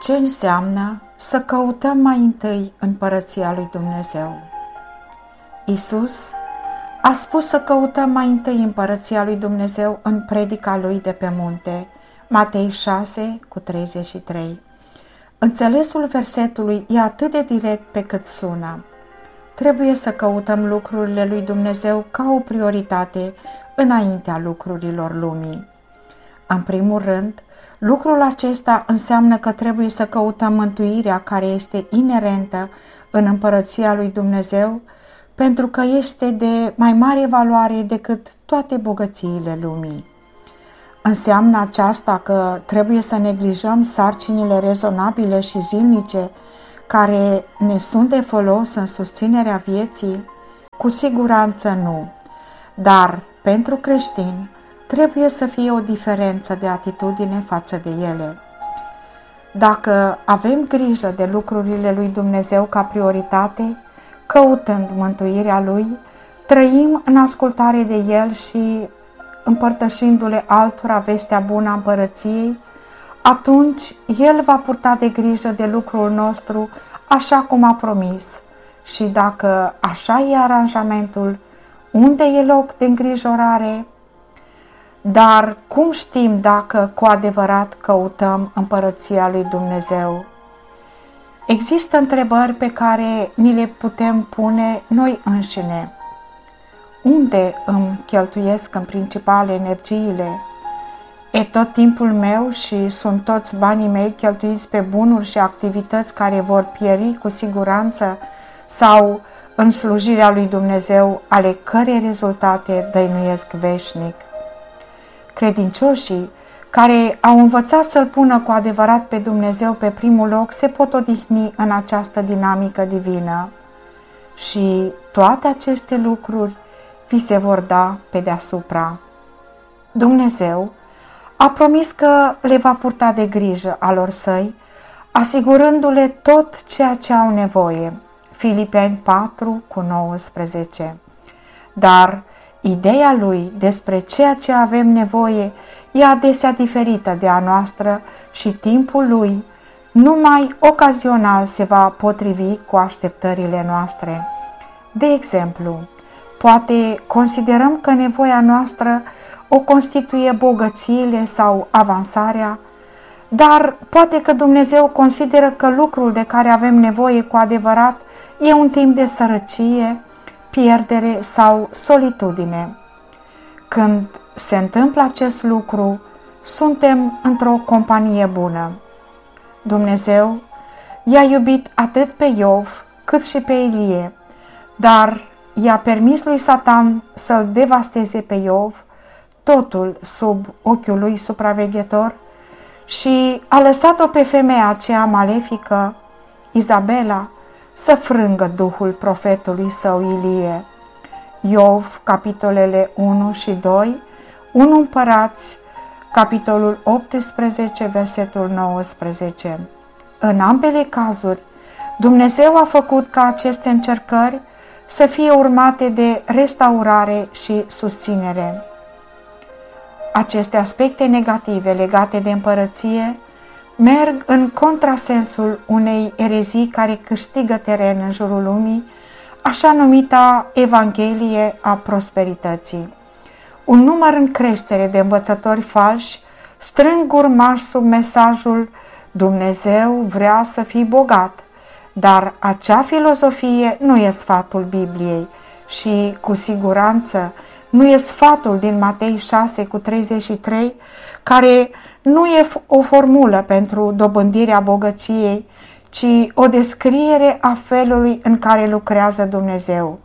Ce înseamnă să căutăm mai întâi împărăția lui Dumnezeu? Iisus a spus să căutăm mai întâi împărăția lui Dumnezeu în predica lui de pe munte, Matei 6:33. Înțelesul versetului e atât de direct pe cât sună. Trebuie să căutăm lucrurile lui Dumnezeu ca o prioritate înaintea lucrurilor lumii. În primul rând, lucrul acesta înseamnă că trebuie să căutăm mântuirea care este inerentă în împărăția lui Dumnezeu, pentru că este de mai mare valoare decât toate bogățiile lumii. Înseamnă aceasta că trebuie să neglijăm sarcinile rezonabile și zilnice care ne sunt de folos în susținerea vieții? Cu siguranță nu, dar pentru creștini trebuie să fie o diferență de atitudine față de ele. Dacă avem grijă de lucrurile lui Dumnezeu ca prioritate, căutând mântuirea Lui, trăim în ascultare de El și împărtășindu-le altora vestea bună a împărăției, atunci El va purta de grijă de lucrul nostru așa cum a promis. Și dacă așa e aranjamentul, unde e loc de îngrijorare? Dar cum știm dacă cu adevărat căutăm împărăția lui Dumnezeu? Există întrebări pe care ni le putem pune noi înșine. Unde îmi cheltuiesc în principal energiile? E tot timpul meu și sunt toți banii mei cheltuiți pe bunuri și activități care vor pieri cu siguranță sau în slujirea lui Dumnezeu, ale cărei rezultate dăinuiesc veșnic? Credincioșii care au învățat să-L pună cu adevărat pe Dumnezeu pe primul loc se pot odihni în această dinamică divină și toate aceste lucruri vi se vor da pe deasupra. Dumnezeu a promis că le va purta de grijă alor săi, asigurându-le tot ceea ce au nevoie. Filipeni 4:19. Dar ideea lui despre ceea ce avem nevoie e adesea diferită de a noastră și timpul lui numai ocazional se va potrivi cu așteptările noastre. De exemplu, poate considerăm că nevoia noastră o constituie bogățiile sau avansarea, dar poate că Dumnezeu consideră că lucrul de care avem nevoie cu adevărat e un timp de sărăcie, pierdere sau solitudine. Când se întâmplă acest lucru, suntem într-o companie bună. Dumnezeu i-a iubit atât pe Iov cât și pe Ilie, dar i-a permis lui Satan să-l devasteze pe Iov, totul sub ochiul lui supraveghetor, și a lăsat-o pe femeia aceea malefică, Izabela, să frângă duhul profetului său Ilie. Iov, capitolele 1 și 2, 1 Împărați, capitolul 18, versetul 19. În ambele cazuri, Dumnezeu a făcut ca aceste încercări să fie urmate de restaurare și susținere. Aceste aspecte negative legate de împărăție merg în contrasensul unei erezii care câștigă teren în jurul lumii, așa numita Evanghelie a prosperității. Un număr în creștere de învățători falși strâng urmași sub mesajul Dumnezeu vrea să fii bogat, dar acea filozofie nu e sfatul Bibliei și, cu siguranță, nu e sfatul din Matei 6:33, care nu e o formulă pentru dobândirea bogăției, ci o descriere a felului în care lucrează Dumnezeu.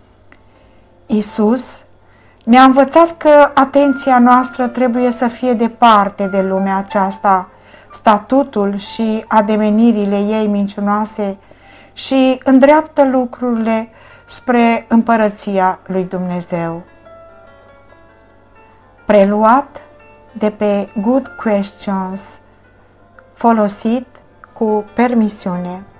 Iisus ne-a învățat că atenția noastră trebuie să fie departe de lumea aceasta, statutul și ademenirile ei mincinoase, și îndreaptă lucrurile spre împărăția lui Dumnezeu. Preluat de pe Good Questions, folosit cu permisiune.